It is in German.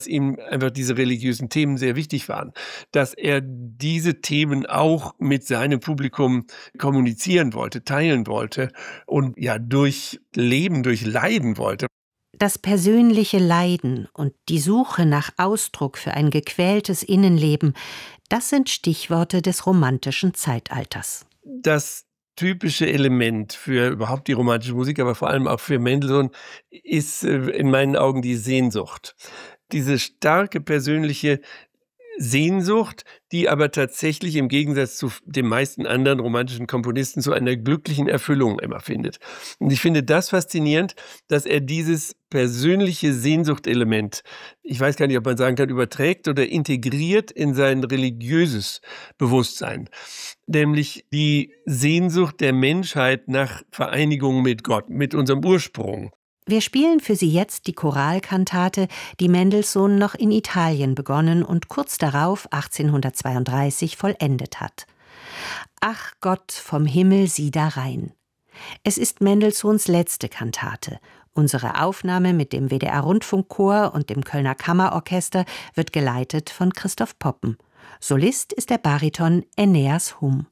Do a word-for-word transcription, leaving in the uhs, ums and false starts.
ihm einfach diese religiösen Themen sehr wichtig waren, dass er diese Themen auch mit seinem Publikum kommunizieren wollte, teilen wollte und ja durchleben, durchleiden wollte. Das persönliche Leiden und die Suche nach Ausdruck für ein gequältes Innenleben, das sind Stichworte des romantischen Zeitalters. Das typische Element für überhaupt die romantische Musik, aber vor allem auch für Mendelssohn, ist in meinen Augen die Sehnsucht. Diese starke persönliche Sehnsucht, die aber tatsächlich im Gegensatz zu den meisten anderen romantischen Komponisten zu einer glücklichen Erfüllung immer findet. Und ich finde das faszinierend, dass er dieses persönliche Sehnsuchtelement, ich weiß gar nicht, ob man sagen kann, überträgt oder integriert in sein religiöses Bewusstsein. Nämlich die Sehnsucht der Menschheit nach Vereinigung mit Gott, mit unserem Ursprung. Wir spielen für Sie jetzt die Choralkantate, die Mendelssohn noch in Italien begonnen und kurz darauf, achtzehnhundertzweiunddreißig, vollendet hat. Ach Gott, vom Himmel sieh da rein. Es ist Mendelssohns letzte Kantate. Unsere Aufnahme mit dem W D R-Rundfunkchor und dem Kölner Kammerorchester wird geleitet von Christoph Poppen. Solist ist der Bariton Eneas Hum.